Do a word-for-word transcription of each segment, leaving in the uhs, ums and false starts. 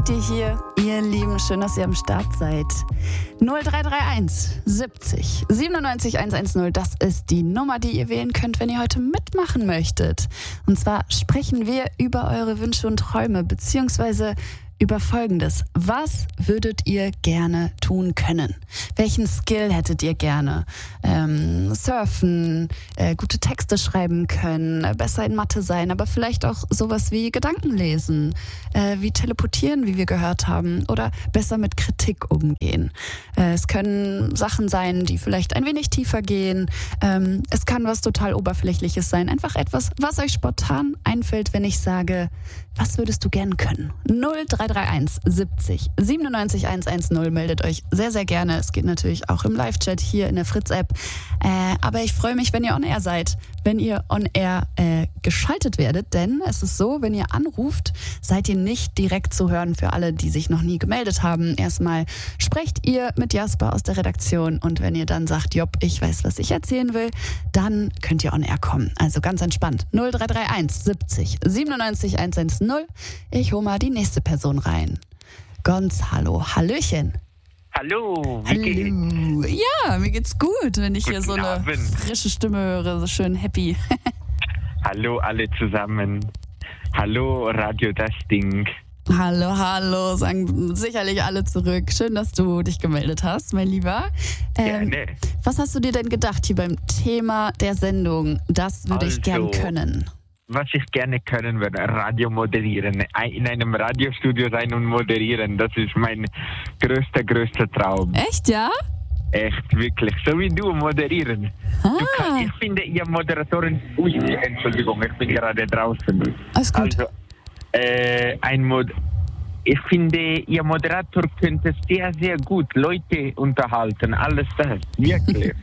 seid ihr hier, ihr Lieben. Schön, dass ihr am Start seid. null drei drei eins siebzig siebenundneunzig hundertzehn, das ist die Nummer, die ihr wählen könnt, wenn ihr heute mitmachen möchtet. Und zwar sprechen wir über eure Wünsche und Träume, beziehungsweise über Folgendes. Was würdet ihr gerne tun können? Welchen Skill hättet ihr gerne? Ähm, surfen, äh, gute Texte schreiben können, äh, besser in Mathe sein, aber vielleicht auch sowas wie Gedanken lesen, äh, wie teleportieren, wie wir gehört haben, oder besser mit Kritik umgehen. Äh, es können Sachen sein, die vielleicht ein wenig tiefer gehen. Ähm, es kann was total Oberflächliches sein. Einfach etwas, was euch spontan einfällt, wenn ich sage, was würdest du gern können? null drei drei eins siebzig siebenundneunzig hundertzehn, meldet euch sehr, sehr gerne. Es geht natürlich auch im Live-Chat hier in der Fritz-App. Äh, aber ich freue mich, wenn ihr on-air seid, wenn ihr on-air äh, geschaltet werdet, denn es ist so, wenn ihr anruft, seid ihr nicht direkt zu hören für alle, die sich noch nie gemeldet haben. Erstmal sprecht ihr mit Jasper aus der Redaktion und wenn ihr dann sagt, Jopp, ich weiß, was ich erzählen will, dann könnt ihr on-air kommen. Also ganz entspannt. null drei drei eins siebzig siebenundneunzig hundertzehn. Ich hole mal die nächste Person rein. Gonzalo, Hallöchen. Hallo, wie geht's? Hallo. Ja, mir geht's gut, wenn ich Guten hier so eine Abend. frische Stimme höre, so schön happy. Hallo alle zusammen. Hallo Radio Das Ding. Hallo, hallo, sagen sicherlich alle zurück. Schön, dass du dich gemeldet hast, mein Lieber. Ähm, Gerne. was hast du dir denn gedacht hier beim Thema der Sendung? Das würde ich gern Also, können. Was ich gerne können würde, Radio moderieren. In einem Radiostudio sein und moderieren. Das ist mein größter, größter Traum. Echt, ja? Echt, wirklich. So wie du moderieren. Ah. Du kann, ich finde, ihr Moderatoren... Ui, Entschuldigung, ich bin gerade draußen. Alles gut. Also, äh, ein Mod... Ich finde, ihr Moderator könnte sehr, sehr gut Leute unterhalten. Alles das. Wirklich.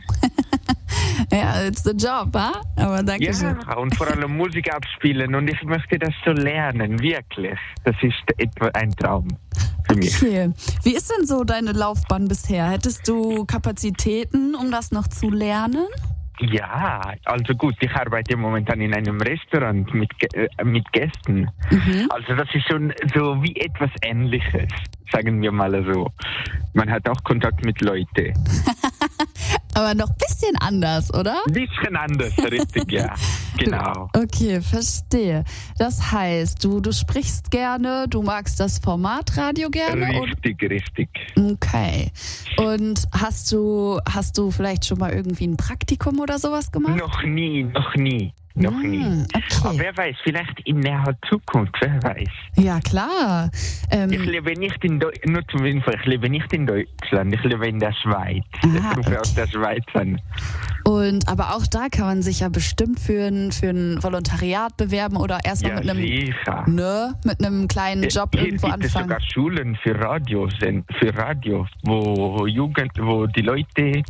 Ja, it's the job, ha? Aber danke Ja, schön. und vor allem Musik abspielen. Und ich möchte das so lernen. Wirklich. Das ist etwa ein Traum für mich. Okay. Wie ist denn so deine Laufbahn bisher? Hättest du Kapazitäten, um das noch zu lernen? Ja, also gut, ich arbeite momentan in einem Restaurant mit, Gä- äh, mit Gästen. Mhm. Also das ist schon so wie etwas Ähnliches, sagen wir mal so. Man hat auch Kontakt mit Leuten. Aber noch ein bisschen anders, oder? Ein bisschen anders, richtig, ja. Genau. Okay, verstehe. Das heißt, du, du sprichst gerne, du magst das Format Radio gerne? Richtig, richtig. Und, okay. Und hast du, hast du vielleicht schon mal irgendwie ein Praktikum oder sowas gemacht? Noch nie, noch nie, noch Hm, nie. Aber okay. wer weiß, vielleicht in näherer Zukunft, wer weiß. Ja, klar. Ähm, Ich lebe nicht in Deu- nur zum Info, ich lebe nicht in Deutschland, ich lebe in der Schweiz. Ah, ich rufe okay. aus der Schweiz an. und aber auch da kann man sich ja bestimmt für ein, für ein Volontariat bewerben oder erstmal Ja, mit einem sicher. ne, mit einem kleinen Job Hier irgendwo gibt es anfangen. sogar Schulen für Radios, für Radio, wo Jugend, wo die Leute,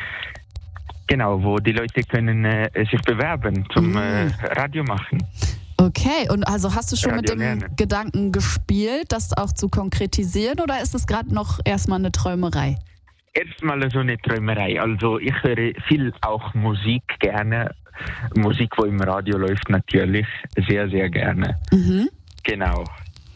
genau, wo die Leute können äh, sich bewerben zum Mhm. äh, Radio machen. Okay, und also hast du schon mit Radio dem lernen. Gedanken gespielt, das auch zu konkretisieren oder ist es gerade noch erstmal eine Träumerei? Erstmal so eine Träumerei. Also ich höre viel auch Musik gerne. Musik, wo im Radio läuft, natürlich sehr, sehr gerne. Mhm. Genau.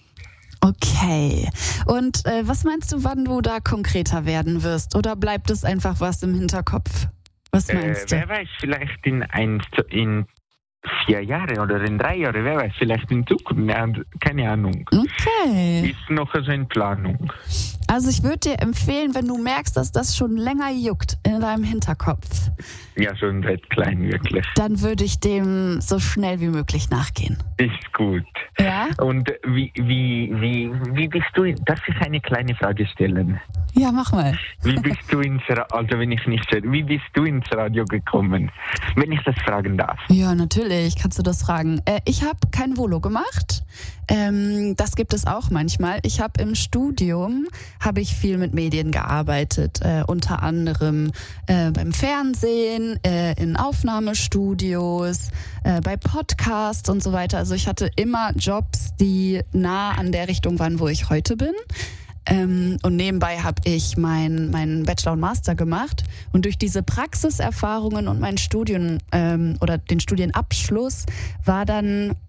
Okay. Und äh, was meinst du, wann du da konkreter werden wirst? Oder bleibt es einfach was im Hinterkopf? Was Äh, meinst wer du? weiß, vielleicht in ein, in vier Jahren oder in drei Jahren, wer weiß, vielleicht in Zukunft, ja, keine Ahnung. Okay. Ist noch so in Planung. Also ich würde dir empfehlen, wenn du merkst, dass das schon länger juckt in deinem Hinterkopf, Ja, schon seit klein, wirklich. dann würde ich dem so schnell wie möglich nachgehen. Ist gut. Ja? Und wie, wie, wie, wie bist du, darf ich eine kleine Frage stellen? Ja, mach mal. Wie bist du ins, Ra- also wenn ich nicht, wie bist du ins Radio gekommen? Wenn ich das fragen darf. Ja, natürlich, kannst du das fragen. Äh, ich habe kein Volo gemacht. Ähm, das gibt es auch manchmal. Ich habe im Studium, habe ich viel mit Medien gearbeitet. Äh, unter anderem äh, beim Fernsehen, äh, in Aufnahmestudios, äh, bei Podcasts und so weiter. Also ich hatte immer Jobs, die nah an der Richtung waren, wo ich heute bin. Ähm, und nebenbei habe ich meinen mein Bachelor und Master gemacht. Und durch diese Praxiserfahrungen und mein Studium ähm, oder den Studienabschluss war dann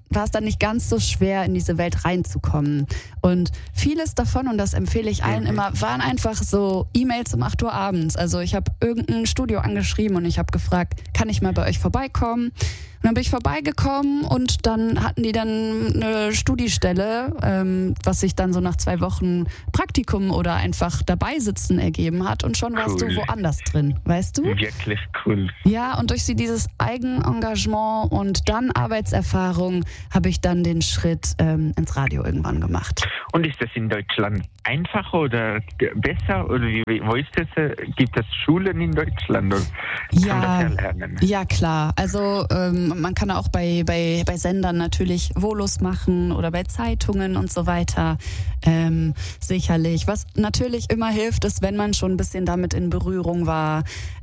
war es dann nicht ganz so schwer, in diese Welt reinzukommen. Und vieles davon, und das empfehle ich allen mhm. immer, waren einfach so E-Mails um acht Uhr abends. Also ich habe irgendein Studio angeschrieben und ich habe gefragt, kann ich mal bei euch vorbeikommen? Und dann bin ich vorbeigekommen und dann hatten die dann eine Studiestelle, ähm, was sich dann so nach zwei Wochen Praktikum oder einfach dabei sitzen ergeben hat und schon cool. warst du woanders drin, weißt du? Wirklich cool. Ja, und durch dieses Eigenengagement und dann Arbeitserfahrung habe ich dann den Schritt ähm, ins Radio irgendwann gemacht. Und ist das in Deutschland einfacher oder besser? Oder wie, wo ist das? Gibt es Schulen in Deutschland? Oder ja, kann das ja lernen? Ja, klar. Also ähm, man kann auch bei, bei, bei Sendern natürlich Volos machen oder bei Zeitungen und so weiter. Ähm, sicherlich. Was natürlich immer hilft, ist, wenn man schon ein bisschen damit in Berührung war.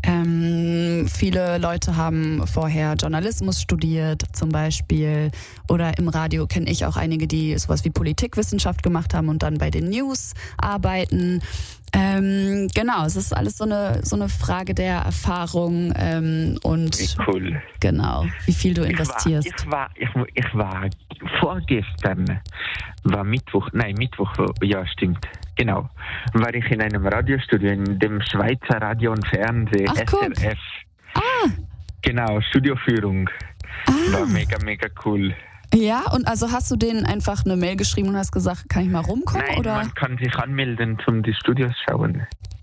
Ähm, viele Leute haben vorher Journalismus studiert zum Beispiel. Oder im Radio kenne ich auch einige, die sowas wie Politikwissenschaft gemacht haben und dann bei den News arbeiten. Ähm, genau, es ist alles so eine, so eine Frage der Erfahrung ähm, und wie cool. Genau, wie viel du investierst. Ich war, ich war, ich, ich war vorgestern, war Mittwoch, nein Mittwoch, ja stimmt, genau, war ich in einem Radiostudio, in dem Schweizer Radio und Fernsehen, Ach, S R F. Ah. Genau, Studioführung. Ah. War mega, mega cool. Ja, und also hast du denen einfach eine Mail geschrieben und hast gesagt, kann ich mal rumkommen? Nein, oder? Man kann sich anmelden, um die Studios schauen.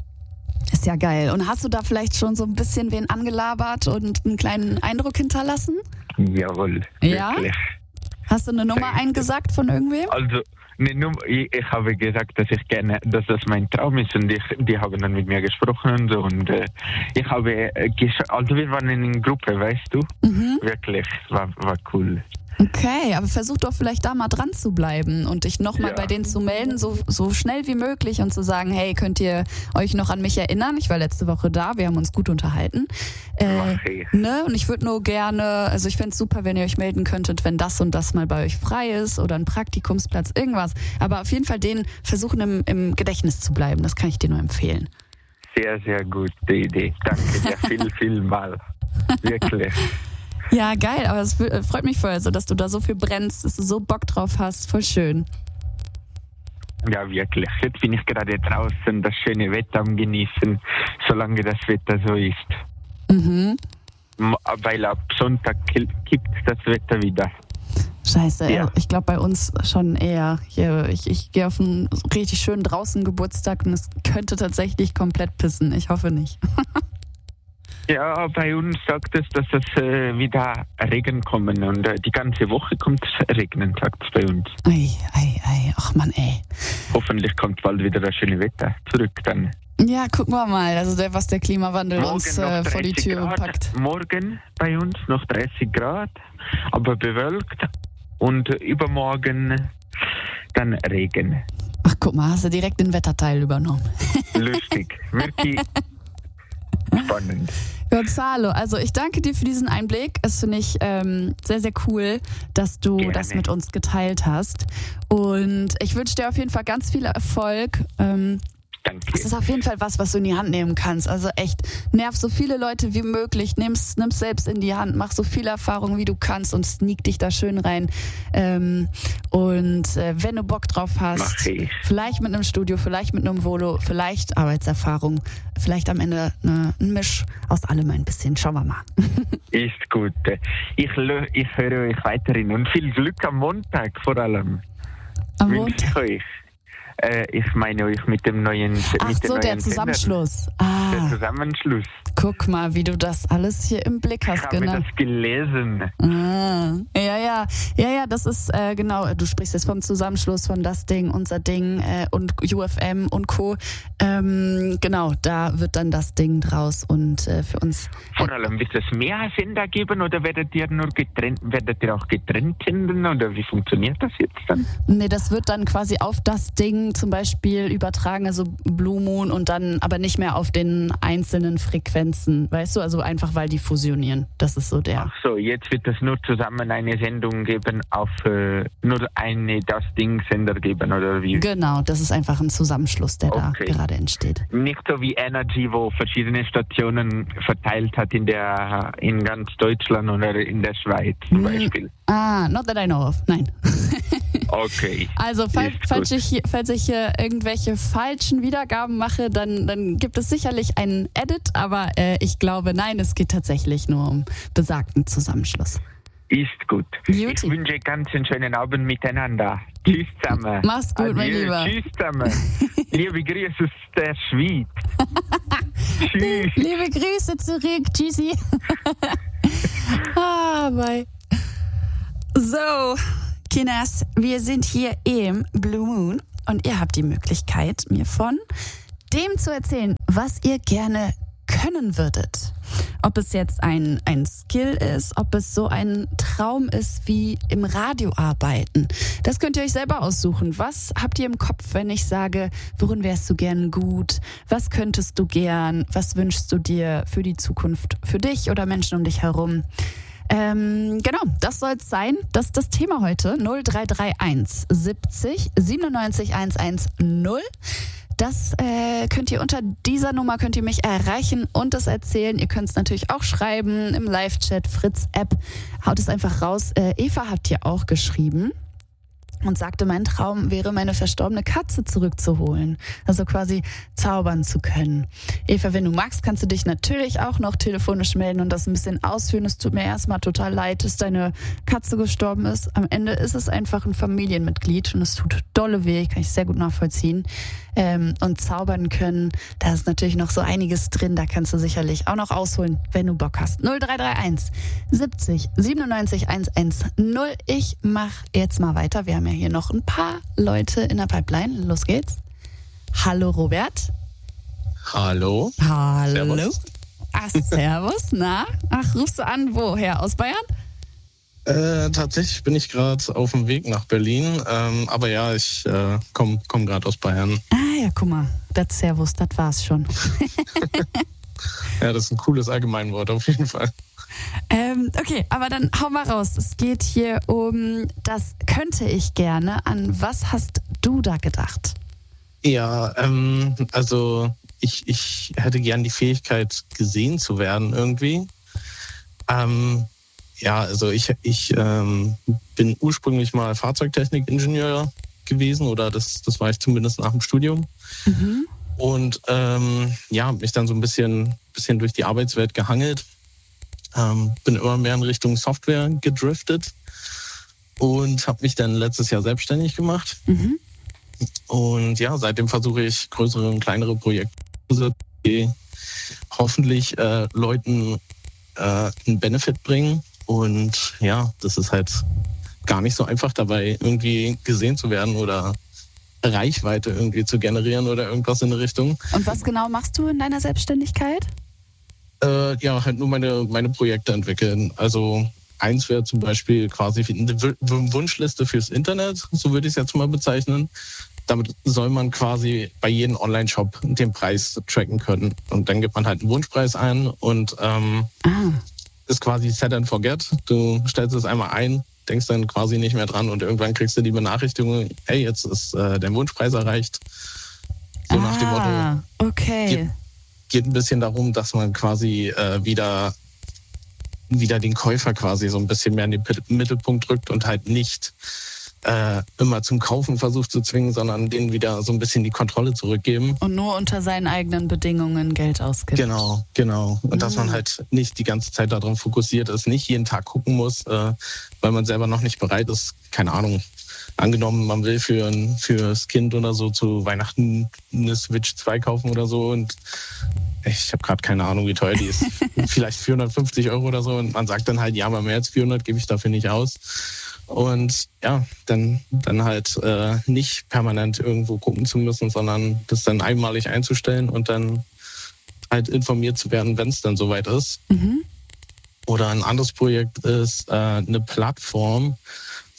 Ist ja geil. Und hast du da vielleicht schon so ein bisschen wen angelabert und einen kleinen Eindruck hinterlassen? Jawohl, ja? wirklich. Hast du eine Nummer eingesagt von irgendwem? Also, eine Nummer, ich, ich habe gesagt, dass ich gerne, dass das mein Traum ist und ich, die haben dann mit mir gesprochen und so und äh, ich habe, äh, gesch- also wir waren in einer Gruppe, weißt du? Mhm. Wirklich, war, war cool. Okay, aber versuch doch vielleicht da mal dran zu bleiben und dich nochmal ja. bei denen zu melden, so, so schnell wie möglich und zu sagen, hey, könnt ihr euch noch an mich erinnern? Ich war letzte Woche da, wir haben uns gut unterhalten. Äh, okay. ne? Und ich würde nur gerne, also ich fände es super, wenn ihr euch melden könntet, wenn das und das mal bei euch frei ist oder ein Praktikumsplatz, irgendwas. Aber auf jeden Fall denen versuchen im, im Gedächtnis zu bleiben, das kann ich dir nur empfehlen. Sehr, sehr gute Idee. Danke dir viel, viel mal. Wirklich. Ja, geil, aber es freut mich voll, so, dass du da so viel brennst, dass du so Bock drauf hast. Voll schön. Ja, wirklich. Jetzt bin ich gerade draußen, das schöne Wetter am Genießen, solange das Wetter so ist. Mhm. Weil ab Sonntag kippt das Wetter wieder. Scheiße, ja. Ich glaube bei uns schon eher. Hier, ich ich gehe auf einen richtig schönen draußen Geburtstag und es könnte tatsächlich komplett pissen. Ich hoffe nicht. Ja, bei uns sagt es, dass es äh, wieder Regen kommen und äh, die ganze Woche kommt es regnen, sagt es bei uns. Ei, ei, ei, ach Mann, ey. Hoffentlich kommt bald wieder das schöne Wetter zurück dann. Ja, gucken wir mal, also der, was der Klimawandel morgen uns äh, vor die Tür Grad, packt. Morgen bei uns noch dreißig Grad, aber bewölkt und übermorgen dann Regen. Ach guck mal, hast du direkt den Wetterteil übernommen. Lustig, wirklich spannend. Gonzalo, also ich danke dir für diesen Einblick. Es finde ich ähm, sehr, sehr cool, dass du Gerne. das mit uns geteilt hast. Und ich wünsche dir auf jeden Fall ganz viel Erfolg. Ähm, Danke. Das ist auf jeden Fall was, was du in die Hand nehmen kannst. Also echt, nerv so viele Leute wie möglich, nimm's, nimm's selbst in die Hand, mach so viele Erfahrungen, wie du kannst und sneak dich da schön rein. Ähm, und äh, wenn du Bock drauf hast, vielleicht mit einem Studio, vielleicht mit einem Volo, vielleicht Arbeitserfahrung, vielleicht am Ende eine, ein Misch aus allem ein bisschen. Schauen wir mal. Ist gut. Ich, ich höre euch weiterhin und viel Glück am Montag vor allem. Am Montag? Ich euch. Äh, ich meine euch mit dem neuen Ach mit so, dem der neuen Zusammenschluss. Ah. Der Zusammenschluss. Guck mal, wie du das alles hier im Blick hast. Ich habe genau. das gelesen. Ah. Ja, ja. Ja, ja, das ist äh, genau, du sprichst jetzt vom Zusammenschluss von Das Ding, Unser Ding äh, und U F M und Co. Ähm, genau, da wird dann das Ding draus und äh, für uns... Vor allem, wird es mehr Sender geben oder werdet ihr nur getrennt, werdet ihr auch getrennt senden oder wie funktioniert das jetzt dann? Nee, das wird dann quasi auf Das Ding dann zum Beispiel übertragen, also Blue Moon und dann aber nicht mehr auf den einzelnen Frequenzen, weißt du? Also einfach, weil die fusionieren. Das ist so der... Ach so, jetzt wird es nur zusammen eine Sendung geben, auf äh, nur eine das Ding-Sender geben, oder wie? Genau, das ist einfach ein Zusammenschluss, der okay. da gerade entsteht. Nicht so wie Energy, wo verschiedene Stationen verteilt hat in der in ganz Deutschland oder in der Schweiz zum Beispiel. Ah, not that I know of. Nein. Okay. Also falls, falls, ich hier, falls ich hier irgendwelche falschen Wiedergaben mache, dann, dann gibt es sicherlich einen Edit, aber äh, ich glaube, nein, es geht tatsächlich nur um besagten Zusammenschluss. Ist gut. Beauty. Ich wünsche ganz einen schönen Abend miteinander. Tschüss zusammen. Mach's gut, Adieu. Mein Lieber. Tschüss zusammen. Liebe Grüße aus der Schweiz. Tschüss. Liebe Grüße zurück. Tschüssi. ah, bye. So, Kinders, wir sind hier im Blue Moon und ihr habt die Möglichkeit, mir von dem zu erzählen, was ihr gerne können würdet. Ob es jetzt ein, ein Skill ist, ob es so ein Traum ist wie im Radio arbeiten. Das könnt ihr euch selber aussuchen. Was habt ihr im Kopf, wenn ich sage, worin wärst du gern gut? Was könntest du gern? Was wünschst du dir für die Zukunft, für dich oder Menschen um dich herum? Ähm, genau, das soll es sein. Das ist das Thema heute. null drei drei eins siebzig siebenundneunzig hundertzehn. Das äh, könnt ihr unter dieser Nummer könnt ihr mich erreichen und es erzählen. Ihr könnt es natürlich auch schreiben im Live-Chat, Fritz-App. Haut es einfach raus. Äh, Eva hat hier auch geschrieben und sagte, mein Traum wäre, meine verstorbene Katze zurückzuholen. Also quasi zaubern zu können. Eva, wenn du magst, kannst du dich natürlich auch noch telefonisch melden und das ein bisschen ausführen. Es tut mir erstmal total leid, dass deine Katze gestorben ist. Am Ende ist es einfach ein Familienmitglied und es tut dolle weh, kann ich sehr gut nachvollziehen. Ähm, und zaubern können, da ist natürlich noch so einiges drin, da kannst du sicherlich auch noch ausholen, wenn du Bock hast. null drei drei eins siebzig siebenundneunzig hundertzehn. Ich mach jetzt mal weiter. Wir haben ja hier noch ein paar Leute in der Pipeline. Los geht's. Hallo Robert. Hallo. Hallo. Servus. Ach, servus. Na? Ach, rufst du an? Woher? Aus Bayern? Äh, tatsächlich bin ich gerade auf dem Weg nach Berlin, ähm, aber ja, ich äh, komme komm gerade aus Bayern. Ah ja, guck mal, das Servus, das war's schon. Ja, das ist ein cooles Allgemeinwort auf jeden Fall. Ähm, okay, aber dann hau mal raus. Es geht hier um, das könnte ich gerne. An was hast du da gedacht? Ja, ähm, also ich, ich hätte gern die Fähigkeit, gesehen zu werden irgendwie. Ähm, Ja, also ich, ich ähm, bin ursprünglich mal Fahrzeugtechnikingenieur gewesen oder das, das war ich zumindest nach dem Studium. Mhm. Und ähm, ja, mich dann so ein bisschen, bisschen durch die Arbeitswelt gehangelt. Ähm, bin immer mehr in Richtung Software gedriftet und habe mich dann letztes Jahr selbstständig gemacht. Mhm. Und ja, seitdem versuche ich größere und kleinere Projekte, die hoffentlich äh, Leuten äh, einen Benefit bringen. Und ja, das ist halt gar nicht so einfach dabei, irgendwie gesehen zu werden oder Reichweite irgendwie zu generieren oder irgendwas in der Richtung. Und was genau machst du in deiner Selbstständigkeit? Äh, ja, halt nur meine, meine Projekte entwickeln. Also eins wäre zum Beispiel quasi eine Wunschliste fürs Internet, so würde ich es jetzt mal bezeichnen. Damit soll man quasi bei jedem Online-Shop den Preis tracken können. Und dann gibt man halt einen Wunschpreis ein und ähm, ah. ist quasi set and forget. Du stellst es einmal ein, denkst dann quasi nicht mehr dran und irgendwann kriegst du die Benachrichtigung, hey, jetzt ist äh, dein Wunschpreis erreicht. So ah, nach dem Motto. Okay. Geht, geht ein bisschen darum, dass man quasi äh, wieder, wieder den Käufer quasi so ein bisschen mehr in den Mittelpunkt rückt und halt nicht äh, immer zum Kaufen versucht zu zwingen, sondern denen wieder so ein bisschen die Kontrolle zurückgeben. Und nur unter seinen eigenen Bedingungen Geld ausgibt. Genau, genau. Und mhm. dass man halt nicht die ganze Zeit darauf fokussiert ist, nicht jeden Tag gucken muss, äh, weil man selber noch nicht bereit ist, keine Ahnung, angenommen, man will für ein fürs Kind oder so zu Weihnachten eine Switch zwei kaufen oder so und ich habe gerade keine Ahnung, wie teuer die ist. Vielleicht vierhundertfünfzig Euro oder so und man sagt dann halt, ja, aber mehr als vierhundert gebe ich dafür nicht aus. Und ja, dann, dann halt äh, nicht permanent irgendwo gucken zu müssen, sondern das dann einmalig einzustellen und dann halt informiert zu werden, wenn es dann soweit ist. Mhm. Oder ein anderes Projekt ist äh, eine Plattform,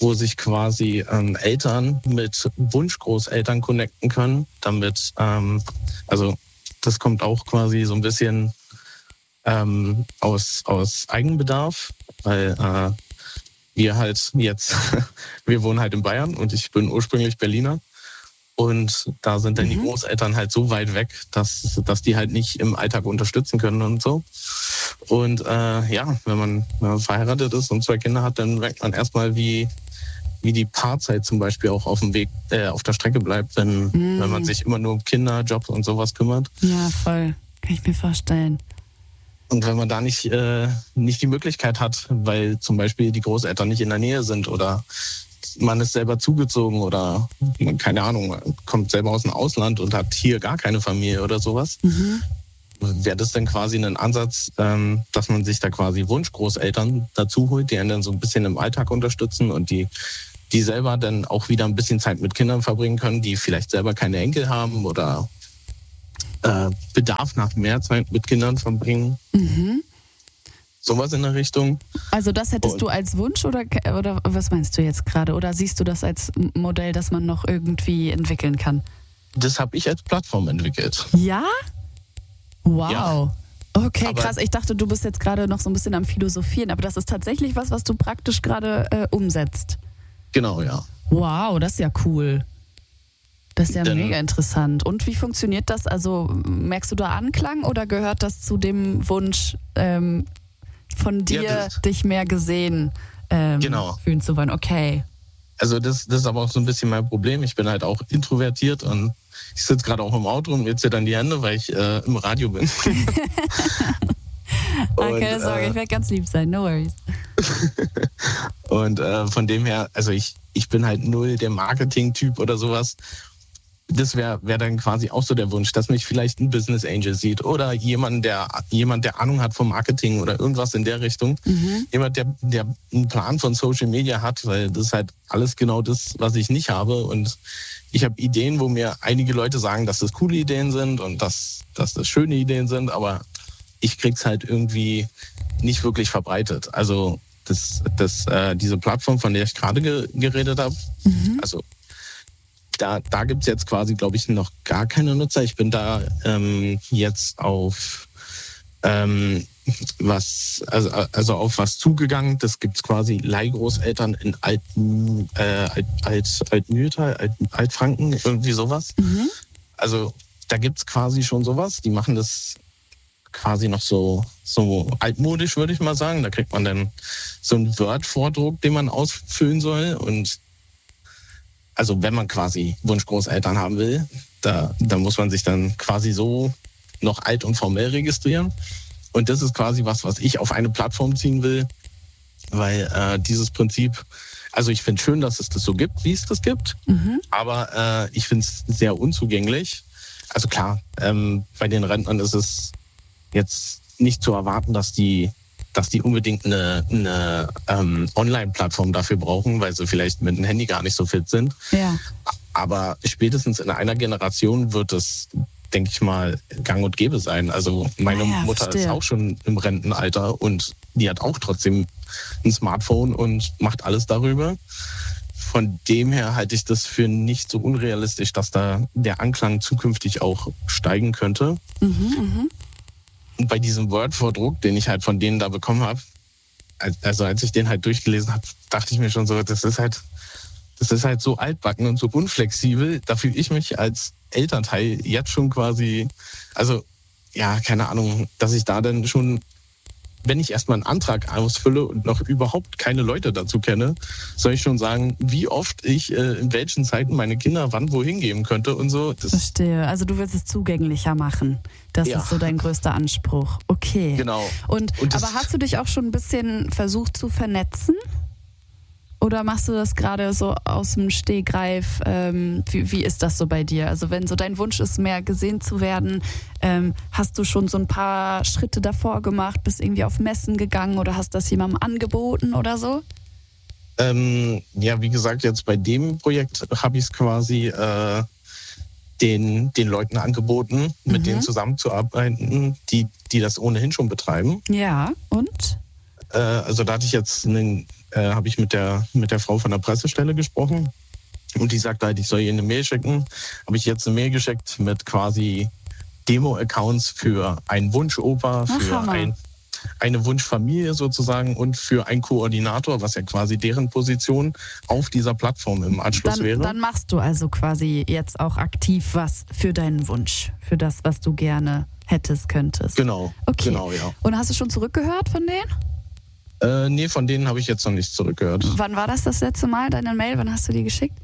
wo sich quasi ähm, Eltern mit Wunschgroßeltern connecten können, damit, ähm, also das kommt auch quasi so ein bisschen ähm, aus, aus Eigenbedarf, weil äh, wir halt jetzt, wir wohnen halt in Bayern und ich bin ursprünglich Berliner. Und da sind dann mhm. die Großeltern halt so weit weg, dass, dass die halt nicht im Alltag unterstützen können und so. Und äh, ja, wenn man, wenn man verheiratet ist und zwei Kinder hat, dann merkt man erstmal, wie, wie die Paarzeit zum Beispiel auch auf dem Weg, äh, auf der Strecke bleibt, wenn, mhm. wenn man sich immer nur um Kinder, Jobs und sowas kümmert. Ja, voll. Kann ich mir vorstellen. Und wenn man da nicht, äh, nicht die Möglichkeit hat, weil zum Beispiel die Großeltern nicht in der Nähe sind oder man ist selber zugezogen oder, keine Ahnung, man kommt selber aus dem Ausland und hat hier gar keine Familie oder sowas. Mhm. Wäre das dann quasi ein Ansatz, ähm, dass man sich da quasi Wunschgroßeltern dazu holt, die einen dann so ein bisschen im Alltag unterstützen und die, die selber dann auch wieder ein bisschen Zeit mit Kindern verbringen können, die vielleicht selber keine Enkel haben oder äh, Bedarf nach mehr Zeit mit Kindern verbringen. Mhm. Sowas in der Richtung. Also das hättest und du als Wunsch oder, oder was meinst du jetzt gerade? Oder siehst du das als Modell, das man noch irgendwie entwickeln kann? Das habe ich als Plattform entwickelt. Ja? Wow. Ja. Okay, aber krass. Ich dachte, du bist jetzt gerade noch so ein bisschen am Philosophieren, aber das ist tatsächlich was, was du praktisch gerade äh, umsetzt. Genau, ja. Wow, das ist ja cool. Das ist ja Denn, mega interessant. Und wie funktioniert das? Also merkst du da Anklang oder gehört das zu dem Wunsch, ähm, von dir, ja, das, dich mehr gesehen ähm, genau. fühlen zu wollen? Okay. Also das, das ist aber auch so ein bisschen mein Problem. Ich bin halt auch introvertiert und ich sitze gerade auch im Auto und mir zittern die Hände, weil ich äh, im Radio bin. und, keine Sorge, äh, ich werde ganz lieb sein, no worries. Und äh, von dem her, also ich, ich bin halt null der Marketing-Typ oder sowas. Das wäre wär dann quasi auch so der Wunsch, dass mich vielleicht ein Business Angel sieht oder jemand, der jemand, der Ahnung hat vom Marketing oder irgendwas in der Richtung. Mhm. Jemand, der, der einen Plan von Social Media hat, weil das ist halt alles genau das, was ich nicht habe. Und ich habe Ideen, wo mir einige Leute sagen, dass das coole Ideen sind und dass, dass das schöne Ideen sind, aber ich krieg's halt irgendwie nicht wirklich verbreitet. Also das, das, äh, diese Plattform, von der ich gerade ge- geredet habe, mhm. also Da, da gibt es jetzt quasi, glaube ich, noch gar keine Nutzer. Ich bin da ähm, jetzt auf ähm, was, also, also auf was zugegangen. Das gibt es quasi Leihgroßeltern in Alten, äh, Alt, Alt, Altmühltal, Alt, Altfranken, irgendwie sowas. Mhm. Also da gibt es quasi schon sowas. Die machen das quasi noch so, so altmodisch, würde ich mal sagen. Da kriegt man dann so einen Word-Vordruck, den man ausfüllen soll und also wenn man quasi Wunschgroßeltern haben will, da, da muss man sich dann quasi so noch alt und formell registrieren. Und das ist quasi was, was ich auf eine Plattform ziehen will, weil äh, dieses Prinzip, also ich finde schön, dass es das so gibt, wie es das gibt, mhm. aber äh, ich finde es sehr unzugänglich. Also klar, ähm, bei den Rentnern ist es jetzt nicht zu erwarten, dass die dass die unbedingt eine, eine ähm, Online-Plattform dafür brauchen, weil sie vielleicht mit dem Handy gar nicht so fit sind. Ja. Aber spätestens in einer Generation wird es, denke ich mal, gang und gäbe sein. Also meine ah ja, Mutter verstehe. Ist auch schon im Rentenalter und die hat auch trotzdem ein Smartphone und macht alles darüber. Von dem her halte ich das für nicht so unrealistisch, dass da der Anklang zukünftig auch steigen könnte. Mhm, mh. Und bei diesem Word-Vordruck, den ich halt von denen da bekommen habe, also als ich den halt durchgelesen habe, dachte ich mir schon so, das ist halt, das ist halt so altbacken und so unflexibel. Da fühle ich mich als Elternteil jetzt schon quasi, also ja, keine Ahnung, dass ich da dann schon, wenn ich erstmal einen Antrag ausfülle und noch überhaupt keine Leute dazu kenne, soll ich schon sagen, wie oft ich äh, in welchen Zeiten meine Kinder wann wohin geben könnte und so. Das Verstehe. Also du willst es zugänglicher machen. Das ja. ist so dein größter Anspruch. Okay. Genau. Und, und aber hast du dich auch schon ein bisschen versucht zu vernetzen? Oder machst du das gerade so aus dem Stegreif? Ähm, wie, wie ist das so bei dir? Also wenn so dein Wunsch ist, mehr gesehen zu werden, ähm, hast du schon so ein paar Schritte davor gemacht, bist irgendwie auf Messen gegangen oder hast das jemandem angeboten oder so? Ähm, ja, wie gesagt, jetzt bei dem Projekt habe ich es quasi äh, den, den Leuten angeboten, mit mhm. denen zusammenzuarbeiten, die, die das ohnehin schon betreiben. Ja, und? Äh, also da hatte ich jetzt einen, äh, habe ich mit der mit der Frau von der Pressestelle gesprochen und die sagte halt, ich soll ihr eine Mail schicken. Habe ich jetzt eine Mail geschickt mit quasi Demo-Accounts für einen Wunschoper, für Ach, ein, eine Wunschfamilie sozusagen und für einen Koordinator, was ja quasi deren Position auf dieser Plattform im Anschluss dann, wäre. Dann machst du also quasi jetzt auch aktiv was für deinen Wunsch, für das, was du gerne hättest, könntest. Genau, okay. genau, ja. Und hast du schon zurückgehört von denen? Äh, nee, von denen habe ich jetzt noch nichts zurückgehört. Wann war das das letzte Mal, deine Mail? Wann hast du die geschickt?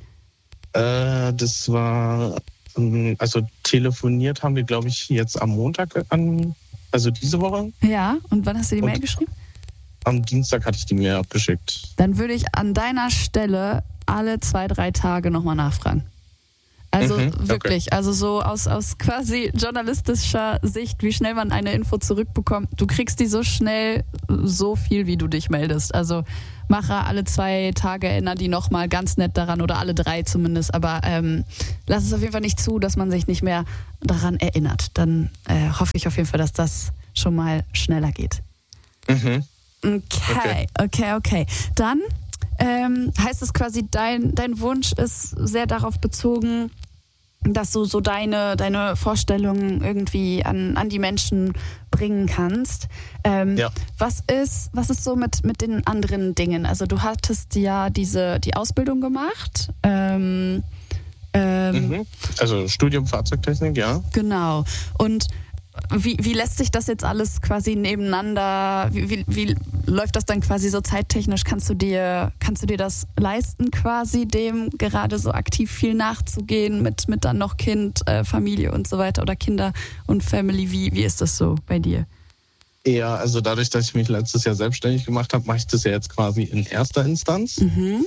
Äh, das war, also telefoniert haben wir, glaube ich, jetzt am Montag an, also diese Woche. Ja, und wann hast du die und Mail geschrieben? Am Dienstag hatte ich die Mail abgeschickt. Dann würde ich an deiner Stelle alle zwei, drei Tage nochmal nachfragen. Also Mhm, okay. wirklich, also so aus, aus quasi journalistischer Sicht, wie schnell man eine Info zurückbekommt. Du kriegst die so schnell, so viel, wie du dich meldest. Also mache alle zwei Tage, erinnere die nochmal ganz nett daran oder alle drei zumindest. Aber ähm, lass es auf jeden Fall nicht zu, dass man sich nicht mehr daran erinnert. Dann äh, hoffe ich auf jeden Fall, dass das schon mal schneller geht. Mhm. Okay, okay, okay. Dann ähm, heißt es quasi, dein, dein Wunsch ist sehr darauf bezogen, dass du so deine, deine Vorstellungen irgendwie an, an die Menschen bringen kannst. Ähm, Ja. Was ist, was ist so mit, mit den anderen Dingen? Also du hattest ja diese, die Ausbildung gemacht. Ähm, ähm, Mhm. Also Studium Fahrzeugtechnik, ja. Genau. Und wie, wie lässt sich das jetzt alles quasi nebeneinander, wie, wie, wie läuft das dann quasi so zeittechnisch? Kannst du dir, kannst du dir das leisten, quasi dem gerade so aktiv viel nachzugehen mit, mit dann noch Kind, äh, Familie und so weiter oder Kinder und Family? Wie, wie ist das so bei dir? Ja, also dadurch, dass ich mich letztes Jahr selbstständig gemacht habe, mache ich das ja jetzt quasi in erster Instanz. Mhm.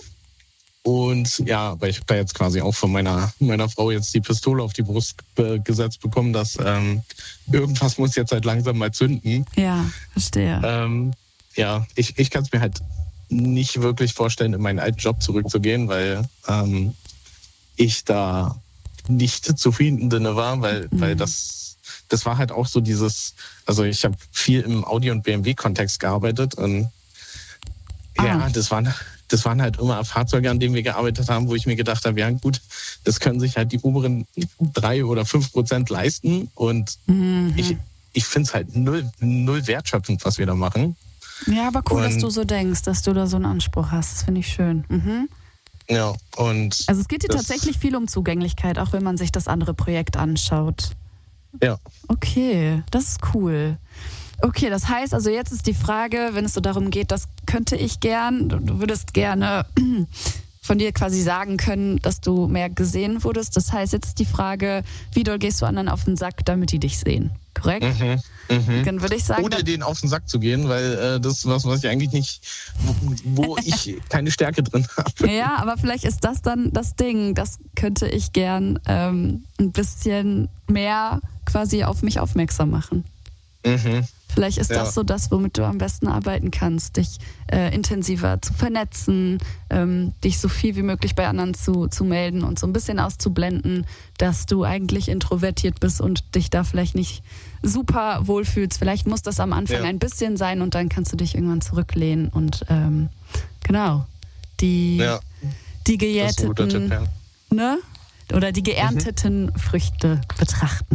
Und ja, weil ich habe da jetzt quasi auch von meiner, meiner Frau jetzt die Pistole auf die Brust äh, gesetzt bekommen, dass ähm, irgendwas muss jetzt halt langsam mal zünden. Ja, verstehe. Ähm, ja, ich, ich kann es mir halt nicht wirklich vorstellen, in meinen alten Job zurückzugehen, weil ähm, ich da nicht zufrieden drin war, weil, mhm. weil das, das war halt auch so dieses, also ich habe viel im Audi- und B M W-Kontext gearbeitet und ah. ja, das waren... Das waren halt immer Fahrzeuge, an denen wir gearbeitet haben, wo ich mir gedacht habe, ja gut, das können sich halt die oberen drei oder fünf Prozent leisten. Und mhm. ich, ich finde es halt null, null wertschöpfend, was wir da machen. Ja, aber cool, und, dass du so denkst, dass du da so einen Anspruch hast. Das finde ich schön. Mhm. Ja, und also es geht dir tatsächlich viel um Zugänglichkeit, auch wenn man sich das andere Projekt anschaut. Ja. Okay, das ist cool. Okay, das heißt, also jetzt ist die Frage, wenn es so darum geht, das könnte ich gern, du, du würdest gerne von dir quasi sagen können, dass du mehr gesehen wurdest. Das heißt, jetzt ist die Frage, wie doll gehst du anderen auf den Sack, damit die dich sehen? Korrekt? Mhm, mh. Dann würde ich sagen, ohne denen auf den Sack zu gehen, weil äh, das ist was, was ich eigentlich nicht, wo, wo ich keine Stärke drin habe. Ja, aber vielleicht ist das dann das Ding, das könnte ich gern ähm, ein bisschen mehr quasi auf mich aufmerksam machen. Mhm. Vielleicht ist ja. das so das, womit du am besten arbeiten kannst, dich äh, intensiver zu vernetzen, ähm, dich so viel wie möglich bei anderen zu, zu melden und so ein bisschen auszublenden, dass du eigentlich introvertiert bist und dich da vielleicht nicht super wohlfühlst. Vielleicht muss das am Anfang ja. ein bisschen sein und dann kannst du dich irgendwann zurücklehnen und ähm, genau, die, ja. die gejäteten, das ist ein guter Tipp, ja. ne? Oder die geernteten mhm. Früchte betrachten.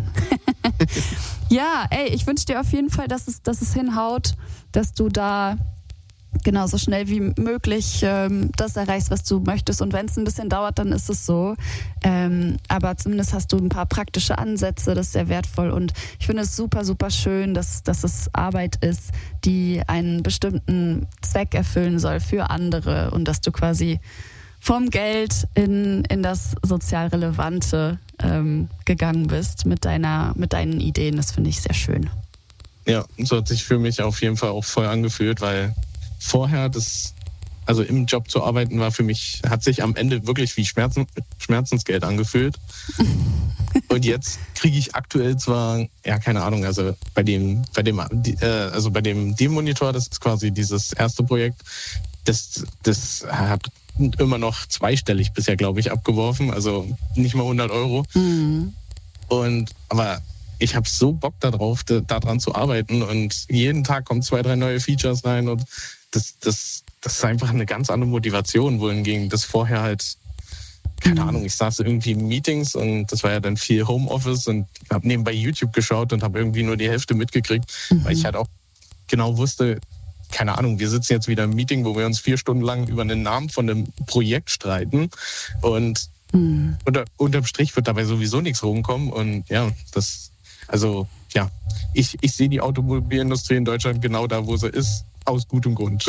Ja, ey, ich wünsche dir auf jeden Fall, dass es, dass es hinhaut, dass du da genauso schnell wie möglich ähm, das erreichst, was du möchtest. Und wenn es ein bisschen dauert, dann ist es so. Ähm, aber zumindest hast du ein paar praktische Ansätze, das ist sehr wertvoll. Und ich finde es super, super schön, dass, dass es Arbeit ist, die einen bestimmten Zweck erfüllen soll für andere und dass du quasi vom Geld in, in das sozial Relevante ähm, gegangen bist mit deiner, mit deinen Ideen. Das finde ich sehr schön. Ja, so hat sich für mich auf jeden Fall auch voll angefühlt, weil vorher das, also im Job zu arbeiten war für mich, hat sich am Ende wirklich wie Schmerzen, Schmerzensgeld angefühlt. Und jetzt kriege ich aktuell zwar, ja, keine Ahnung, also bei dem, bei dem, äh, also bei dem D-Monitor, das ist quasi dieses erste Projekt, das, das hat immer noch zweistellig bisher, glaube ich, abgeworfen. Also nicht mal hundert Euro. Mhm. Und, aber ich habe so Bock darauf, da, daran zu arbeiten. Und jeden Tag kommen zwei, drei neue Features rein. Und das, das, das ist einfach eine ganz andere Motivation, wohingegen das vorher halt, keine mhm. Ahnung, ich saß irgendwie in Meetings und das war ja dann viel Homeoffice und habe nebenbei YouTube geschaut und habe irgendwie nur die Hälfte mitgekriegt, mhm. weil ich halt auch genau wusste, keine Ahnung, wir sitzen jetzt wieder im Meeting, wo wir uns vier Stunden lang über den Namen von einem Projekt streiten und mhm. unter, unterm Strich wird dabei sowieso nichts rumkommen und ja, das, also ja, ich, ich sehe die Automobilindustrie in Deutschland genau da, wo sie ist, aus gutem Grund.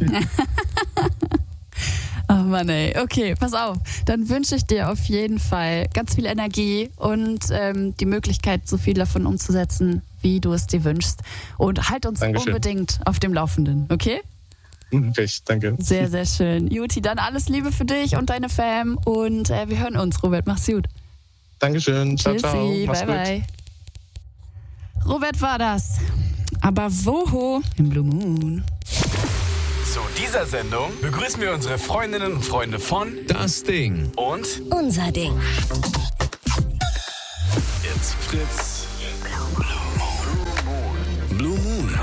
Oh Mann, ey. Okay, pass auf. Dann wünsche ich dir auf jeden Fall ganz viel Energie und ähm, die Möglichkeit, so viel davon umzusetzen, wie du es dir wünschst. Und halt uns Dankeschön. Unbedingt auf dem Laufenden, okay? Recht, danke. Sehr, sehr schön. Juti, dann alles Liebe für dich und deine Fam und äh, wir hören uns, Robert. Mach's gut. Dankeschön. Ciao, Tschüssi, ciao. Mach's bye, gut. bye. Robert war das. Aber woho? Im Blue Moon. Zu dieser Sendung begrüßen wir unsere Freundinnen und Freunde von Das Ding und Unser Ding. It's Fritz. Blue Moon.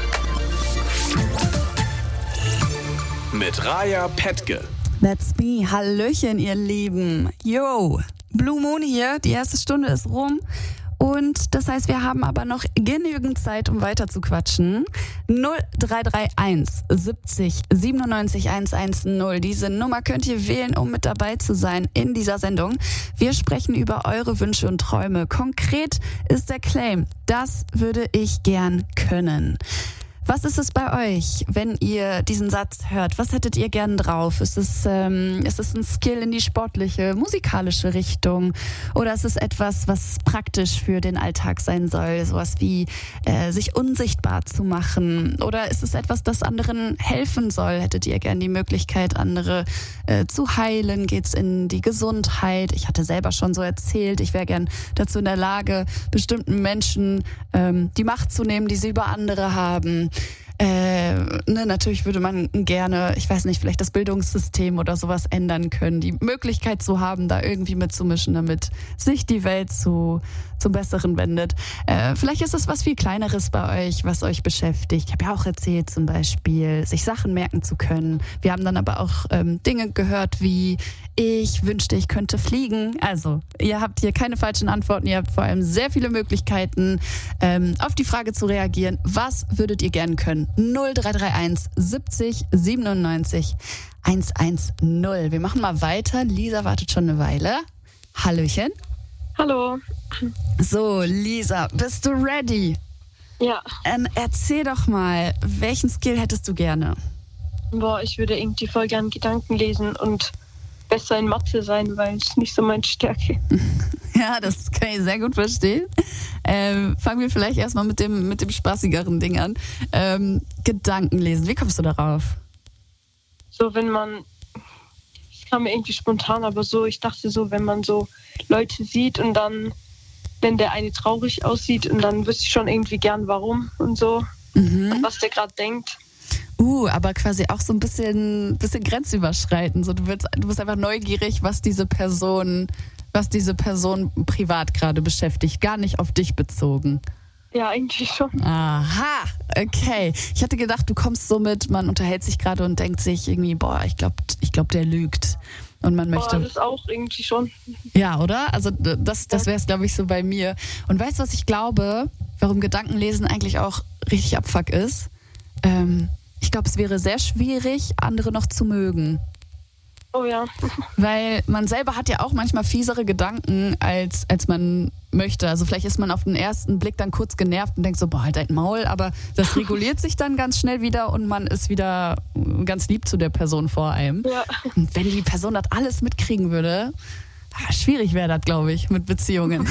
Mit Raya Petke. That's me. Hallöchen, ihr Lieben. Yo, Blue Moon hier. Die erste Stunde ist rum. Und das heißt, wir haben aber noch genügend Zeit, um weiter zu quatschen. null drei drei eins siebzig siebenundneunzig hundertzehn. Diese Nummer könnt ihr wählen, um mit dabei zu sein in dieser Sendung. Wir sprechen über eure Wünsche und Träume. Konkret ist der Claim: Das würde ich gern können. Was ist es bei euch, wenn ihr diesen Satz hört? Was hättet ihr gern drauf? Ist es, ähm, ist es ein Skill in die sportliche, musikalische Richtung? Oder ist es etwas, was praktisch für den Alltag sein soll? Sowas wie äh, sich unsichtbar zu machen? Oder ist es etwas, das anderen helfen soll? Hättet ihr gern die Möglichkeit, andere äh, zu heilen? Geht's in die Gesundheit? Ich hatte selber schon so erzählt, ich wäre gern dazu in der Lage, bestimmten Menschen ähm, die Macht zu nehmen, die sie über andere haben. Äh, ne, natürlich würde man gerne, ich weiß nicht, vielleicht das Bildungssystem oder sowas ändern können, die Möglichkeit zu haben, da irgendwie mitzumischen, damit sich die Welt zu, zum Besseren wendet. Äh, vielleicht ist es was viel Kleineres bei euch, was euch beschäftigt. Ich habe ja auch erzählt, zum Beispiel, sich Sachen merken zu können. Wir haben dann aber auch ähm, Dinge gehört wie: Ich wünschte, ich könnte fliegen. Also, ihr habt hier keine falschen Antworten. Ihr habt vor allem sehr viele Möglichkeiten, ähm, auf die Frage zu reagieren. Was würdet ihr gern können? null drei drei eins siebzig siebenundneunzig hundertzehn. Wir machen mal weiter. Lisa wartet schon eine Weile. Hallöchen. Hallo. So, Lisa, bist du ready? Ja. Ähm, erzähl doch mal, welchen Skill hättest du gerne? Boah, ich würde irgendwie voll gern Gedanken lesen und besser in Mathe sein, weil es nicht so meine Stärke. Ja, das kann ich sehr gut verstehen. Ähm, fangen wir vielleicht erstmal mit dem, mit dem spaßigeren Ding an. Ähm, Gedanken lesen, wie kommst du darauf? So, wenn man, das kam mir irgendwie spontan, aber so, ich dachte so, wenn man so Leute sieht und dann, wenn der eine traurig aussieht und dann wüsste ich schon irgendwie gern, warum und so, mhm. und was der gerade denkt. Uh, aber quasi auch so ein bisschen, bisschen grenzüberschreitend. So, du, willst, du bist einfach neugierig, was diese Person, was diese Person privat gerade beschäftigt, gar nicht auf dich bezogen. Ja, eigentlich schon. Aha, okay. Ich hatte gedacht, du kommst so mit, man unterhält sich gerade und denkt sich irgendwie, boah, ich glaube, ich glaub, der lügt. Und man möchte. Boah, das ist auch irgendwie schon. Ja, oder? Also das, das wäre es, glaube ich, so bei mir. Und weißt du, was ich glaube, warum Gedankenlesen eigentlich auch richtig Abfuck ist? Ähm, ich glaube, es wäre sehr schwierig, andere noch zu mögen. Oh ja. Weil man selber hat ja auch manchmal fiesere Gedanken, als, als man möchte. Also vielleicht ist man auf den ersten Blick dann kurz genervt und denkt so, boah, halt dein Maul. Aber das reguliert sich dann ganz schnell wieder und man ist wieder ganz lieb zu der Person vor einem. Ja. Und wenn die Person das alles mitkriegen würde, schwierig wäre das, glaube ich, mit Beziehungen.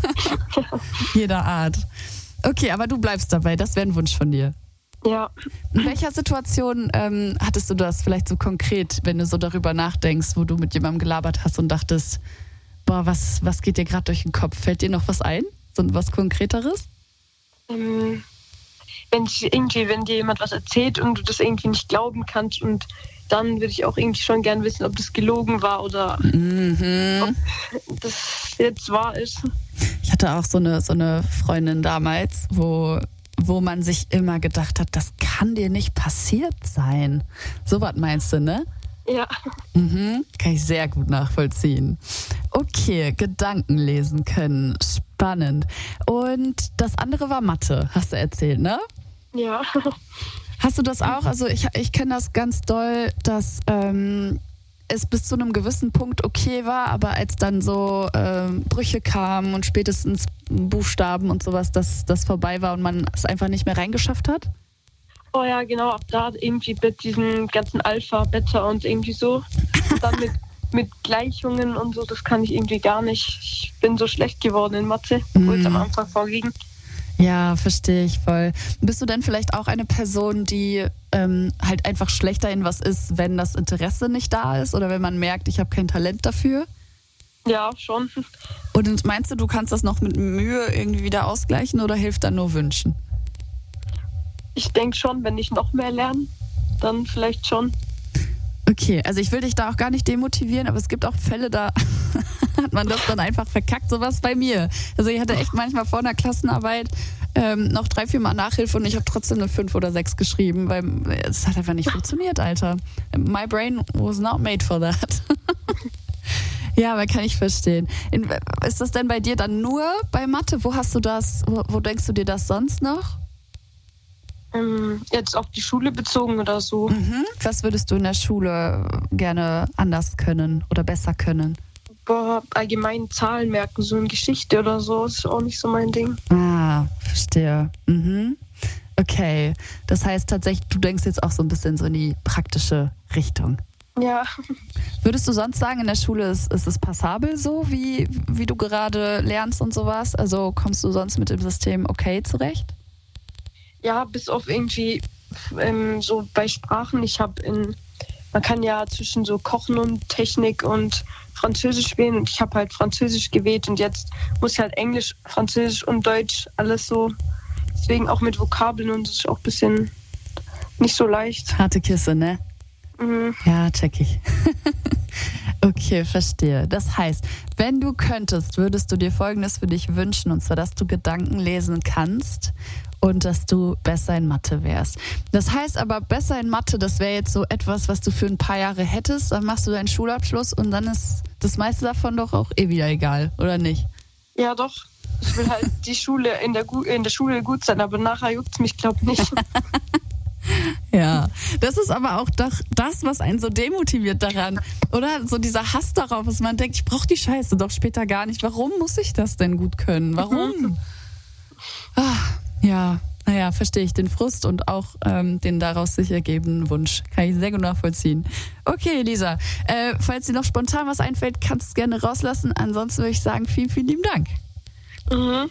Jeder Art. Okay, aber du bleibst dabei. Das wäre ein Wunsch von dir. Ja. In welcher Situation ähm, hattest du das vielleicht so konkret, wenn du so darüber nachdenkst, wo du mit jemandem gelabert hast und dachtest, boah, was, was geht dir gerade durch den Kopf? Fällt dir noch was ein? So was Konkreteres? Ähm, wenn ich irgendwie, wenn dir jemand was erzählt und du das irgendwie nicht glauben kannst, und dann würde ich auch irgendwie schon gern wissen, ob das gelogen war oder mhm. ob das jetzt wahr ist. Ich hatte auch so eine, so eine Freundin damals, wo wo man sich immer gedacht hat, das kann dir nicht passiert sein. So was meinst du, ne? Ja. Mhm, kann ich sehr gut nachvollziehen. Okay, Gedanken lesen können. Spannend. Und das andere war Mathe, hast du erzählt, ne? Ja. Hast du das auch? Also ich, ich kenne das ganz doll, dass ähm, es bis zu einem gewissen Punkt okay war, aber als dann so ähm, Brüche kamen und spätestens Buchstaben und sowas, dass das vorbei war und man es einfach nicht mehr reingeschafft hat? Oh ja, genau, ab da irgendwie mit diesen ganzen Alpha, Beta und irgendwie so. Und dann mit, mit Gleichungen und so, das kann ich irgendwie gar nicht. Ich bin so schlecht geworden in Mathe, wo es am Anfang vorging. Ja, verstehe ich voll. Bist du denn vielleicht auch eine Person, die ähm, halt einfach schlechter in was ist, wenn das Interesse nicht da ist oder wenn man merkt, ich habe kein Talent dafür? Ja, schon. Und meinst du, du kannst das noch mit Mühe irgendwie wieder ausgleichen oder hilft dann nur Wünschen? Ich denke schon, wenn ich noch mehr lerne, dann vielleicht schon. Okay, also ich will dich da auch gar nicht demotivieren, aber es gibt auch Fälle, da hat man das dann einfach verkackt, sowas bei mir. Also ich hatte echt manchmal vor einer Klassenarbeit ähm, noch drei, vier Mal Nachhilfe und ich habe trotzdem eine fünf oder sechs geschrieben, weil es hat einfach nicht funktioniert, Alter. My brain was not made for that. Ja, aber kann ich verstehen. In, ist das denn bei dir dann nur bei Mathe? Wo hast du das, wo, wo denkst du dir das sonst noch? Ähm, jetzt auf die Schule bezogen oder so. Mhm. Was würdest du in der Schule gerne anders können oder besser können? Boah, allgemein Zahlen merken, so in Geschichte oder so, ist auch nicht so mein Ding. Ah, verstehe. Mhm. Okay, das heißt tatsächlich, du denkst jetzt auch so ein bisschen so in die praktische Richtung. Ja. Würdest du sonst sagen, in der Schule ist, ist es passabel so, wie, wie du gerade lernst und sowas? Also kommst du sonst mit dem System okay zurecht? Ja, bis auf irgendwie ähm, so bei Sprachen. Ich habe in, man kann ja zwischen so Kochen und Technik und Französisch wählen und ich habe halt Französisch gewählt und jetzt muss ich halt Englisch, Französisch und Deutsch alles so. Deswegen auch mit Vokabeln und das ist auch ein bisschen nicht so leicht. Harte Kiste, ne? Mhm. Ja, check ich. Okay, verstehe. Das heißt, wenn du könntest, würdest du dir Folgendes für dich wünschen, und zwar, dass du Gedanken lesen kannst und dass du besser in Mathe wärst. Das heißt aber, besser in Mathe, das wäre jetzt so etwas, was du für ein paar Jahre hättest, dann machst du deinen Schulabschluss und dann ist das meiste davon doch auch eh wieder egal, oder nicht? Ja, doch. Ich will halt die Schule in der, in der Schule gut sein, aber nachher juckt es mich, glaube ich, nicht. Ja, das ist aber auch doch das, was einen so demotiviert daran. Oder so dieser Hass darauf, dass man denkt, ich brauche die Scheiße doch später gar nicht. Warum muss ich das denn gut können? Warum? Ach, ja, naja, verstehe ich den Frust und auch ähm, den daraus sich ergebenden Wunsch. Kann ich sehr gut nachvollziehen. Okay, Lisa, äh, falls dir noch spontan was einfällt, kannst du es gerne rauslassen. Ansonsten würde ich sagen, vielen, vielen lieben Dank. Mhm.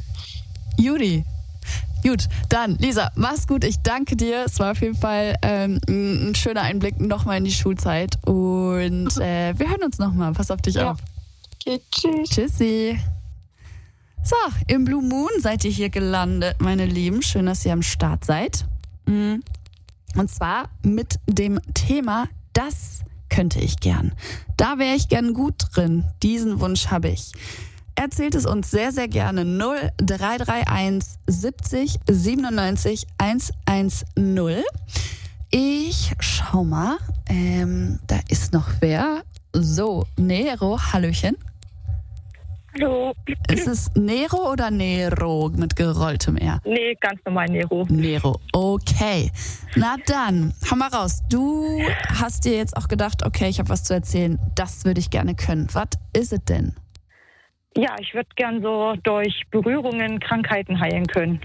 Judy. Gut, dann Lisa, mach's gut, ich danke dir. Es war auf jeden Fall ähm, ein schöner Einblick nochmal in die Schulzeit und äh, wir hören uns nochmal. Pass auf dich Ja. auf. Okay, tschüss. Tschüssi. So, im Blue Moon seid ihr hier gelandet, meine Lieben. Schön, dass ihr am Start seid. Und zwar mit dem Thema, das könnte ich gern. Da wäre ich gern gut drin. Diesen Wunsch habe ich. Erzählt es uns sehr, sehr gerne. null drei drei eins siebzig siebenundneunzig hundertzehn. Ich schau mal. Ähm, da ist noch wer. So, Nero, Hallöchen. Hallo. Ist es Nero oder Nero mit gerolltem R? Nee, ganz normal Nero. Nero, okay. Na dann, hau mal raus. Du hast dir jetzt auch gedacht, okay, ich habe was zu erzählen. Das würde ich gerne können. Was ist es denn? Ja, ich würde gern so durch Berührungen Krankheiten heilen können.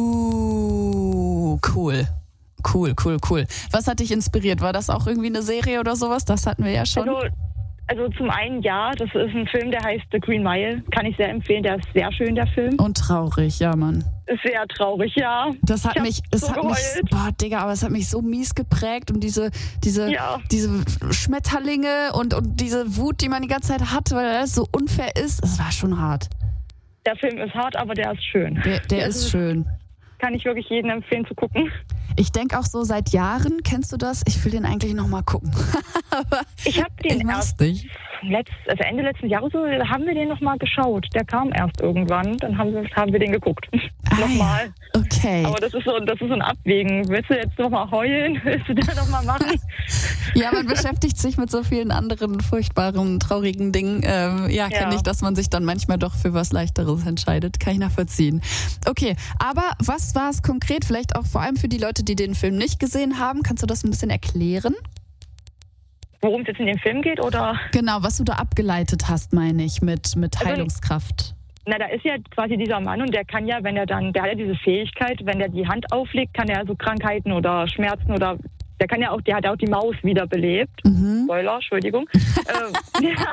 Uh, cool. Cool, cool, cool. Was hat dich inspiriert? War das auch irgendwie eine Serie oder sowas? Das hatten wir ja schon. Also, also zum einen ja, das ist ein Film, der heißt The Green Mile. Kann ich sehr empfehlen, der ist sehr schön, der Film. Und traurig, ja, Mann. Ist sehr traurig, ja. Das hat Ich mich, hab es so hat mich, geheult. boah, Digga, aber es hat mich so mies geprägt und diese, diese, Ja. diese Schmetterlinge und, und diese Wut, die man die ganze Zeit hat, weil das so unfair ist, das war schon hart. Der Film ist hart, aber der ist schön. Der, der Das ist schön. Kann ich wirklich jedem empfehlen zu gucken. Ich denke auch so seit Jahren, kennst du das? Ich will den eigentlich noch mal gucken. Aber Ich habe den ich mach's erst nicht. letzt, also Ende letzten Jahres so, haben wir den nochmal geschaut. Der kam erst irgendwann, dann haben wir, haben wir den geguckt. Ah, nochmal. Ja. Okay. Aber das ist so, das ist so ein Abwägen. Willst du jetzt nochmal heulen? Willst du das nochmal machen? Ja, man beschäftigt sich mit so vielen anderen furchtbaren, traurigen Dingen. Ähm, ja, kenne Ja. ich, dass man sich dann manchmal doch für was Leichteres entscheidet. Kann ich nachvollziehen. Okay, aber was war es konkret? Vielleicht auch vor allem für die Leute, die den Film nicht gesehen haben. Kannst du das ein bisschen erklären? Worum es jetzt in dem Film geht, oder? Genau, was du da abgeleitet hast, meine ich, mit, mit Also- Heilungskraft. Na, da ist ja quasi dieser Mann und der kann ja, wenn er dann, der hat ja diese Fähigkeit, wenn er die Hand auflegt, kann er so Krankheiten oder Schmerzen oder, der kann ja auch, der hat auch die Maus wiederbelebt. Mhm. Spoiler, Entschuldigung. ähm, ja.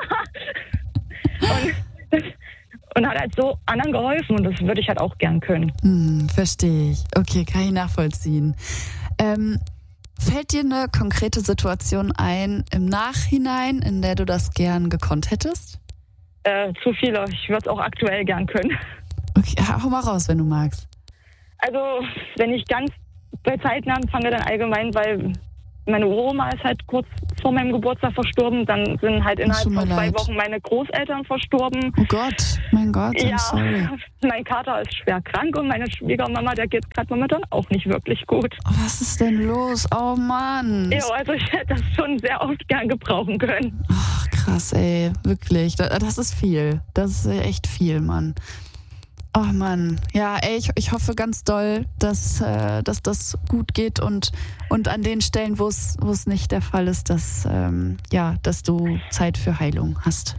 und, und hat halt so anderen geholfen und das würde ich halt auch gern können. Hm, verstehe ich. Okay, kann ich nachvollziehen. Ähm, fällt dir eine konkrete Situation ein im Nachhinein, in der du das gern gekonnt hättest? Äh, zu viele. Ich würde es auch aktuell gern können. Okay, hau mal raus, wenn du magst. Also, wenn ich ganz bei Zeiten anfange, dann allgemein, weil meine Oma ist halt kurz vor meinem Geburtstag verstorben. Dann sind halt innerhalb tut mir von zwei leid. Wochen meine Großeltern verstorben. Oh Gott, mein Gott, I'm Ja, sorry. mein Kater ist schwer krank und meine Schwiegermama, der geht gerade momentan auch nicht wirklich gut. Oh, was ist denn los? Oh Mann. Ja, also ich hätte das schon sehr oft gern gebrauchen können. Ach, krass, ey. Wirklich. Da- Das ist viel. Das ist echt viel, Mann. Oh Mann. Ja, ey, ich, ich hoffe ganz doll, dass, äh, dass das gut geht und, und an den Stellen, wo es wo es nicht der Fall ist, dass, ähm, ja, dass du Zeit für Heilung hast.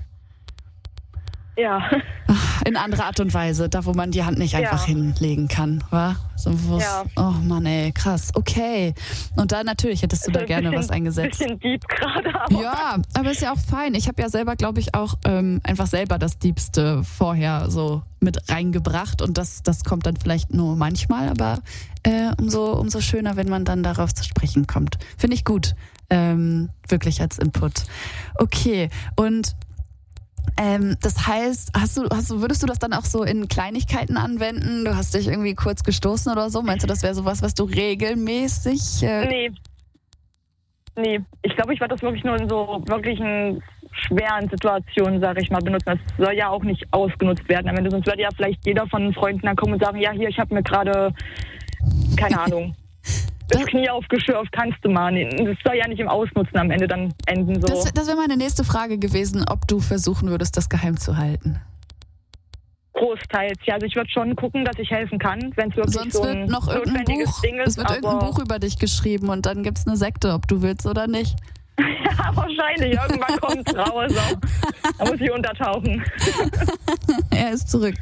Ja, In anderer Art und Weise, da wo man die Hand nicht einfach Ja. hinlegen kann, wa? So, wo's- Ja. Oh Mann, ey, krass. Okay. Und da natürlich hättest du da ein gerne bisschen, was eingesetzt. bisschen deep gerade, aber Ja, aber ist ja auch fein. Ich habe ja selber, glaube ich, auch ähm, einfach selber das Diebste vorher so mit reingebracht und das, das kommt dann vielleicht nur manchmal, aber äh, umso, umso schöner, wenn man dann darauf zu sprechen kommt. Finde ich gut, ähm, wirklich als Input. Okay, und ähm, das heißt, hast du, hast du, würdest du das dann auch so in Kleinigkeiten anwenden? Du hast dich irgendwie kurz gestoßen oder so? Meinst du, das wäre sowas, was du regelmäßig... Äh, nee. Nee, ich glaube, ich werde das wirklich nur in so wirklichen schweren Situationen, sage ich mal, benutzen. Das soll ja auch nicht ausgenutzt werden. Am Ende, sonst würde ja vielleicht jeder von den Freunden dann kommen und sagen, ja, hier, ich habe mir gerade, keine Ahnung, das Knie aufgeschürft, kannst du mal. Nee, das soll ja nicht im Ausnutzen am Ende dann enden. So. Das, das wäre meine nächste Frage gewesen, ob du versuchen würdest, das geheim zu halten. Großteils. Ja, also ich würde schon gucken, dass ich helfen kann, wenn es wirklich Sonst so ein wird noch irgendein notwendiges Buch, Ding ist. es wird irgendein aber Buch über dich geschrieben und dann gibt's eine Sekte, ob du willst oder nicht. ja, wahrscheinlich. Irgendwann kommt es raus. So. Da muss ich untertauchen. Er ist zurück.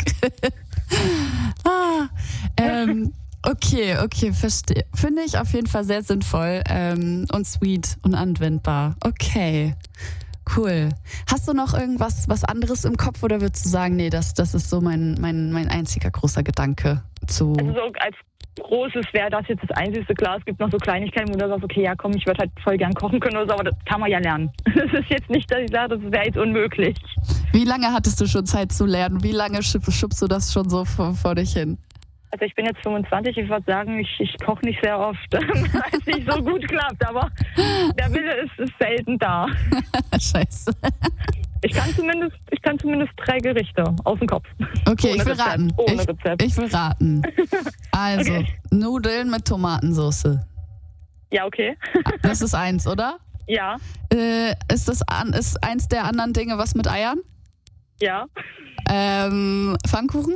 ah, ähm, okay, okay, verstehe. Finde ich auf jeden Fall sehr sinnvoll ähm, und sweet und anwendbar. Okay, cool. Hast du noch irgendwas was anderes im Kopf oder würdest du sagen, nee, das, das ist so mein, mein, mein einziger großer Gedanke zu... Also so als Großes wäre das jetzt das einzigste. Klar, es gibt noch so Kleinigkeiten, wo du sagst, okay, ja komm, ich würde halt voll gern kochen können oder so, aber das kann man ja lernen. Das ist jetzt nicht, dass ich sage, das wäre jetzt unmöglich. Wie lange hattest du schon Zeit zu lernen? Wie lange schub, schubst du das schon so vor, vor dich hin? Also ich bin jetzt fünfundzwanzig, ich würde sagen, ich, ich koche nicht sehr oft, weil es nicht so gut klappt, aber der Wille ist, ist selten da. Scheiße. Ich kann zumindest, ich kann zumindest drei Gerichte aus dem Kopf. Okay, Ohne ich will Rezept. raten. Ohne Ich, Rezept. ich will raten. Also, Okay. Nudeln mit Tomatensauce. Ja, okay. Das ist eins, oder? Ja, Äh, ist das an, ist eins der anderen Dinge was mit Eiern? ja. Ähm, Pfannkuchen?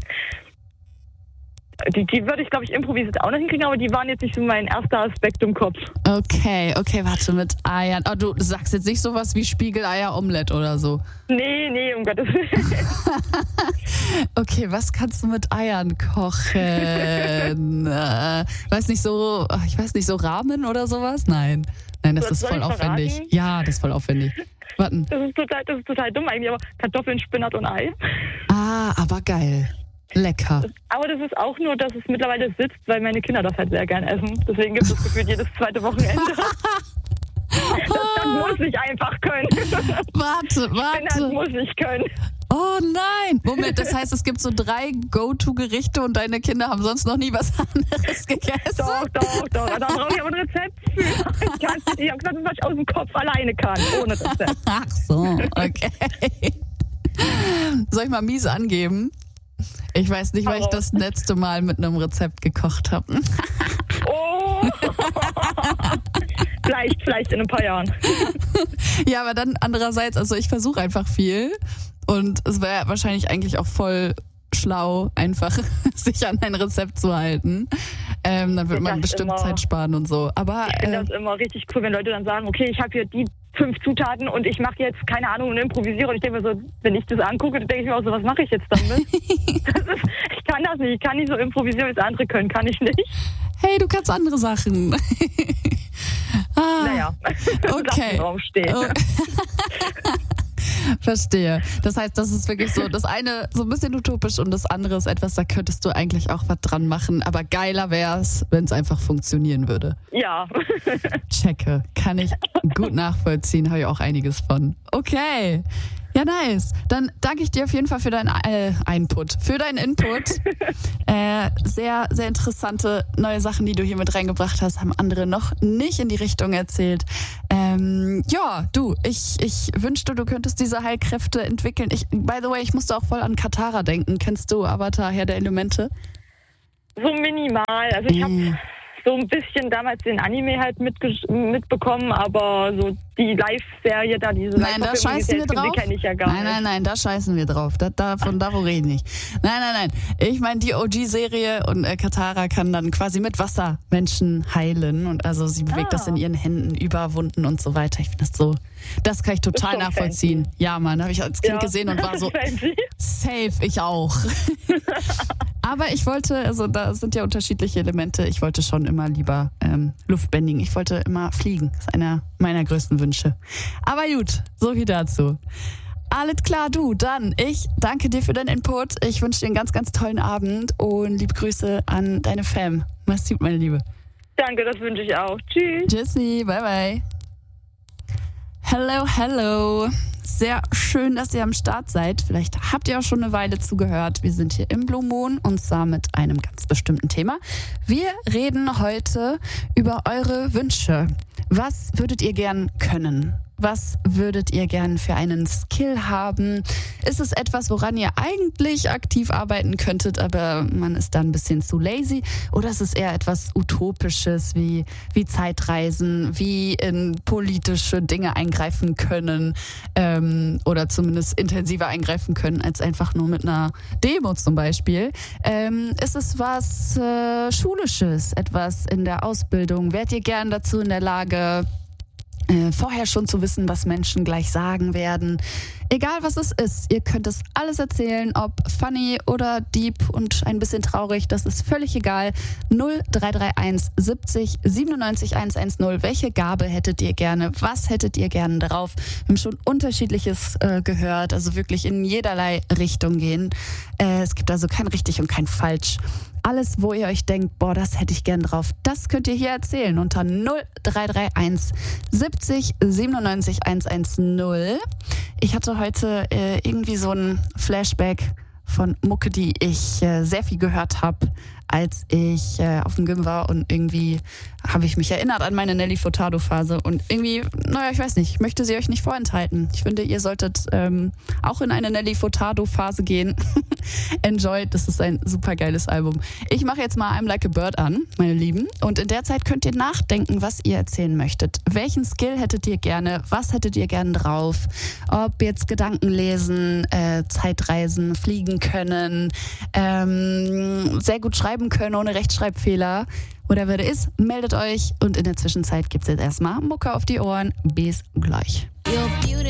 Die, die würde ich, glaube ich, improvisiert auch noch hinkriegen, aber die waren jetzt nicht so mein erster Aspekt im Kopf. Okay, okay, warte, mit Eiern. Oh, du sagst jetzt nicht sowas wie Spiegeleier-Omelette oder so. Nee, nee, um Gottes Willen. Okay, was kannst du mit Eiern kochen? äh, weiß nicht so, ach, ich weiß nicht, so Ramen oder sowas? Nein. Nein, das Soll- ist soll voll ich aufwendig. verraten? Ja, das ist voll aufwendig. Warten. Das ist total, das ist total dumm eigentlich, aber Kartoffeln, Spinat und Ei. Ah, aber geil. Lecker. Aber das ist auch nur, dass es mittlerweile sitzt, weil meine Kinder das halt sehr gern essen. Deswegen gibt es gefühlt jedes zweite Wochenende. Das, das muss ich einfach können. Warte, Das warte. muss ich können. Oh nein. Moment, das heißt, es gibt so drei Go-To-Gerichte und deine Kinder haben sonst noch nie was anderes gegessen? Doch, doch, doch. Da brauche ich aber ein Rezept für. Ich kann es Ich habe gesagt, was ich aus dem Kopf alleine kann, ohne Rezept. Ach so, okay. Soll ich mal mies angeben? Ich weiß nicht, weil ich das letzte Mal mit einem Rezept gekocht habe. Oh! vielleicht, vielleicht in ein paar Jahren. Ja, aber dann andererseits, also ich versuche einfach viel und es wäre wahrscheinlich eigentlich auch voll schlau, einfach sich an ein Rezept zu halten. Ähm, dann wird man bestimmt immer, Zeit sparen und so. Aber ich finde äh, das immer richtig cool, wenn Leute dann sagen, okay, ich habe hier die fünf Zutaten und ich mache jetzt, keine Ahnung, und improvisiere. Und ich denke mir so, wenn ich das angucke, dann denke ich mir auch so, was mache ich jetzt damit? Das ist, ich kann das nicht. Ich kann nicht so improvisieren, wie es andere können. Kann ich nicht. Hey, du kannst andere Sachen. ah, naja, okay. Im Raum steht. Oh. Verstehe. Das heißt, das ist wirklich so, das eine so ein bisschen utopisch und das andere ist etwas, da könntest du eigentlich auch was dran machen. Aber geiler wäre es, wenn es einfach funktionieren würde. Ja. Checke. Kann ich gut nachvollziehen. Habe ich auch einiges von. Okay. Ja, nice. Dann danke ich dir auf jeden Fall für deinen äh, Input. Für deinen Input. äh, sehr, sehr interessante neue Sachen, die du hier mit reingebracht hast, haben andere noch nicht in die Richtung erzählt. Ähm, ja, du, ich, ich wünschte, du könntest diese Heilkräfte entwickeln. Ich, by the way, ich musste auch voll an Katara denken. Kennst du Avatar, Herr der Elemente? So minimal. Also ich habe mm. so ein bisschen damals den Anime halt mitge- mitbekommen, aber so die Live-Serie da, diese Nein, da scheißen wir drauf. Die kenne ich ja gar nein, nein, nein, da scheißen wir drauf. Da, da, von davon rede ich nicht. Nein, nein, nein. Ich meine, die O G-Serie und äh, Katara kann dann quasi mit Wasser Menschen heilen und also sie bewegt ah. das in ihren Händen über Wunden und so weiter. Ich finde das so, das kann ich total nachvollziehen. Fancy. Ja, Mann, habe ich als Kind ja. gesehen und war so safe, ich auch. Aber ich wollte, also da sind ja unterschiedliche Elemente. Ich wollte schon immer lieber ähm, Luftbändigen. Ich wollte immer fliegen. Das ist einer meiner größten Wünsche. Aber gut, so viel dazu. Alles klar, du, dann ich danke dir für deinen Input. Ich wünsche dir einen ganz, ganz tollen Abend und liebe Grüße an deine Fam. Mach's gut, meine Liebe. Danke, das wünsche ich auch. Tschüss. Tschüssi, bye, bye. Hello, hello. Sehr schön, dass ihr am Start seid. Vielleicht habt ihr auch schon eine Weile zugehört. Wir sind hier im Blue Moon und zwar mit einem ganz bestimmten Thema. Wir reden heute über eure Wünsche. Was würdet ihr gern können? Was würdet ihr gern für einen Skill haben? Ist es etwas, woran ihr eigentlich aktiv arbeiten könntet, aber man ist da ein bisschen zu lazy? Oder ist es eher etwas Utopisches, wie, wie Zeitreisen, wie in politische Dinge eingreifen können ähm, oder zumindest intensiver eingreifen können, als einfach nur mit einer Demo zum Beispiel? Ähm, ist es was äh, Schulisches, etwas in der Ausbildung? Wärt ihr gern dazu in der Lage, Äh, vorher schon zu wissen, was Menschen gleich sagen werden? Egal was es ist, ihr könnt es alles erzählen, ob funny oder deep und ein bisschen traurig, das ist völlig egal. null drei drei eins siebzig siebenundneunzig hundertzehn. Welche Gabe hättet ihr gerne? Was hättet ihr gerne drauf? Wir haben schon Unterschiedliches äh, gehört, also wirklich in jederlei Richtung gehen. Äh, es gibt also kein richtig und kein falsch. Alles, wo ihr euch denkt, boah, das hätte ich gern drauf, das könnt ihr hier erzählen unter null drei drei eins siebzig siebenundneunzig hundertzehn. Ich hatte heute äh, irgendwie so ein Flashback von Mucke, die ich äh, sehr viel gehört habe, als ich äh, auf dem Gym war und irgendwie habe ich mich erinnert an meine Nelly Furtado-Phase und irgendwie, naja, ich weiß nicht, ich möchte sie euch nicht vorenthalten. Ich finde, ihr solltet ähm, auch in eine Nelly Furtado-Phase gehen. Enjoy, das ist ein super geiles Album. Ich mache jetzt mal I'm Like a Bird an, meine Lieben, und in der Zeit könnt ihr nachdenken, was ihr erzählen möchtet. Welchen Skill hättet ihr gerne? Was hättet ihr gerne drauf? Ob jetzt Gedanken lesen, äh, Zeitreisen, fliegen können, ähm, sehr gut schreiben können ohne Rechtschreibfehler. Whatever it is, meldet euch und in der Zwischenzeit gibt's jetzt erstmal Mucke auf die Ohren. Bis gleich.